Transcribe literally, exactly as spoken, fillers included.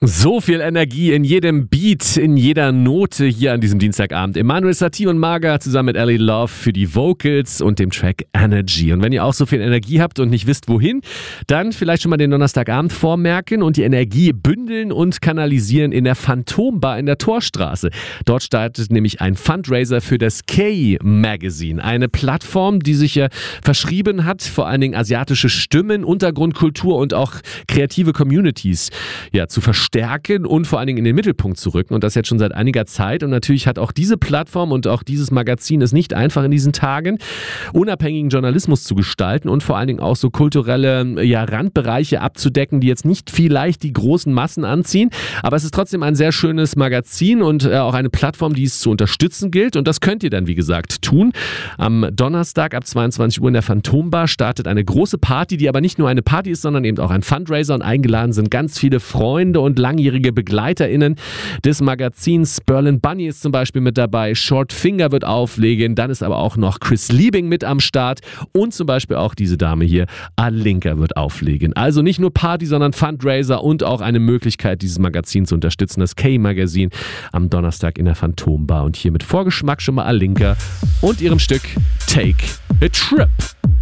So viel Energie in jedem Beat, in jeder Note hier an diesem Dienstagabend. Emanuel Satie und Marga zusammen mit Ellie Love für die Vocals und dem Track Energy. Und wenn ihr auch so viel Energie habt und nicht wisst, wohin, dann vielleicht schon mal den Donnerstagabend vormerken und die Energie bündeln und kanalisieren in der Phantombar in der Torstraße. Dort startet nämlich ein Fundraiser für das K-Magazine. Eine Plattform, die sich ja verschrieben hat, vor allen Dingen asiatische Stimmen, Untergrundkultur und auch kreative Communities ja, zu verstehen. Stärken und vor allen Dingen in den Mittelpunkt zu rücken und das jetzt schon seit einiger Zeit und natürlich hat auch diese Plattform und auch dieses Magazin es nicht einfach in diesen Tagen, unabhängigen Journalismus zu gestalten und vor allen Dingen auch so kulturelle ja, Randbereiche abzudecken, die jetzt nicht vielleicht die großen Massen anziehen, aber es ist trotzdem ein sehr schönes Magazin und äh, auch eine Plattform, die es zu unterstützen gilt und das könnt ihr dann wie gesagt tun. Am Donnerstag ab zweiundzwanzig Uhr in der Phantombar startet eine große Party, die aber nicht nur eine Party ist, sondern eben auch ein Fundraiser und eingeladen sind ganz viele Freunde und langjährige BegleiterInnen des Magazins. Berlin Bunny ist zum Beispiel mit dabei, Short Finger wird auflegen, dann ist aber auch noch Chris Liebing mit am Start und zum Beispiel auch diese Dame hier, Alinka, wird auflegen. Also nicht nur Party, sondern Fundraiser und auch eine Möglichkeit, dieses Magazin zu unterstützen, das K-Magazin am Donnerstag in der Phantombar und hier mit Vorgeschmack schon mal Alinka und ihrem Stück Take a Trip.